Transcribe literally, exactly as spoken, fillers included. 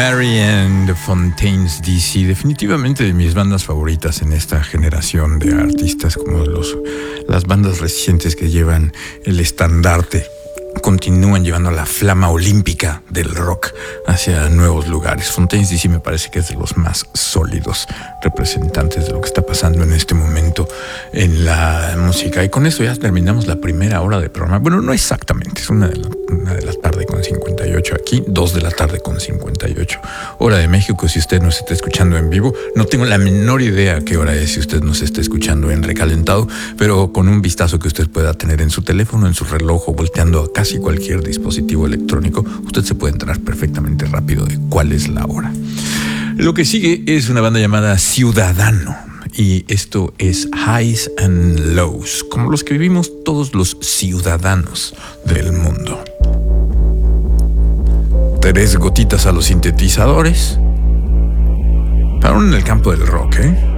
Mary and the Fontaines D C, definitivamente de mis bandas favoritas en esta generación de artistas, como los, las bandas recientes que llevan el estandarte, continúan llevando la flama olímpica del rock hacia nuevos lugares. Fontaines D C me parece que es de los más sólidos representantes de lo que está pasando en este momento en la música. Y con eso ya terminamos la primera hora de programa. Bueno, no exactamente, es una de la, una de la tarde con cincuenta y ocho aquí, dos de la tarde con cincuenta y ocho, hora de México. Si usted nos está escuchando en vivo, no tengo la menor idea qué hora es si usted nos está escuchando en recalentado, pero con un vistazo que usted pueda tener en su teléfono, en su reloj o volteando a casi cualquier dispositivo electrónico, usted se puede enterar perfectamente rápido de cuál es la hora. Lo que sigue es una banda llamada Ciudadano, y esto es Highs and Lows, como los que vivimos todos los ciudadanos del mundo. Tres gotitas a los sintetizadores, aún en el campo del rock, ¿eh?